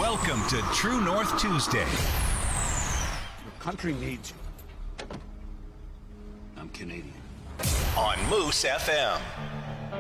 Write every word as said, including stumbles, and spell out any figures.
Welcome to True North Tuesday. Your country needs you. I'm Canadian. On Moose F M.